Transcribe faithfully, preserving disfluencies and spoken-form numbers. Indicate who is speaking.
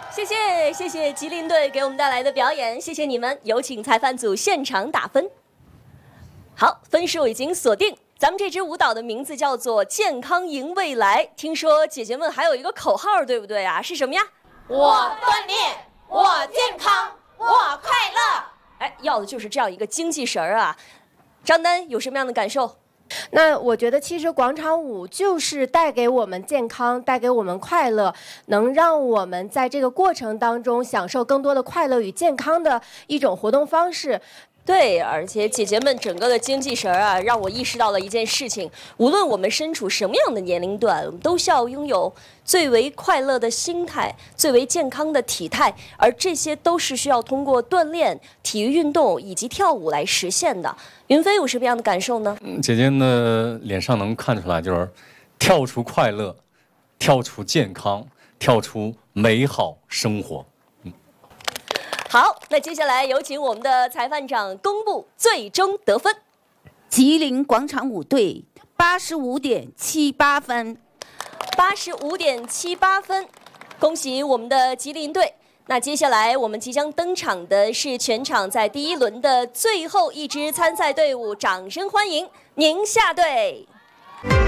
Speaker 1: 谢谢谢谢吉林队给我们带来的表演，谢谢你们，有请裁判组现场打分。好，分数已经锁定。咱们这支舞蹈的名字叫做“健康赢未来”。听说姐姐们还有一个口号，对不对啊？是什么呀？
Speaker 2: 我锻炼，我健康，我快乐。
Speaker 1: 哎，要的就是这样一个精气神儿啊！张丹有什么样的感受？
Speaker 3: 那我觉得其实广场舞就是带给我们健康，带给我们快乐，能让我们在这个过程当中享受更多的快乐与健康的一种活动方式。
Speaker 1: 对，而且姐姐们整个的精气神啊，让我意识到了一件事情：无论我们身处什么样的年龄段，我们都需要拥有最为快乐的心态、最为健康的体态，而这些都是需要通过锻炼、体育运动以及跳舞来实现的。云飞有什么样的感受呢？
Speaker 4: 嗯，姐姐的脸上能看出来，就是跳出快乐，跳出健康，跳出美好生活。
Speaker 1: 好，那接下来有请我们的裁判长公布最终得分。
Speaker 5: 吉林广场舞队八十五点七八分，
Speaker 1: 八十五点七八分，恭喜我们的吉林队。那接下来我们即将登场的是全场在第一轮的最后一支参赛队伍，掌声欢迎宁夏队。